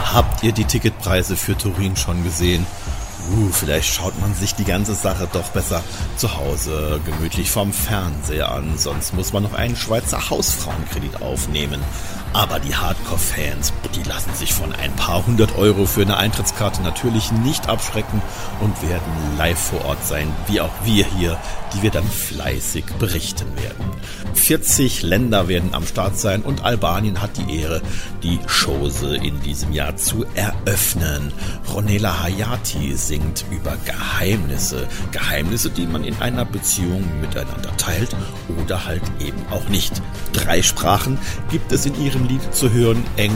Habt ihr die Ticketpreise für Turin schon gesehen? Vielleicht schaut man sich die ganze Sache doch besser zu Hause gemütlich vom Fernseher an, sonst muss man noch einen Schweizer Hausfrauenkredit aufnehmen. Aber die Hardcore-Fans, die lassen sich von ein paar 100 € für eine Eintrittskarte natürlich nicht abschrecken und werden live vor Ort sein, wie auch wir hier, die wir dann fleißig berichten werden. 40 Länder werden am Start sein und Albanien hat die Ehre, die Chose in diesem Jahr zu eröffnen. Ronela Hayati singt über Geheimnisse, die man in einer Beziehung miteinander teilt oder halt eben auch nicht. 3 Sprachen gibt es in ihrem Lied zu hören: Englisch,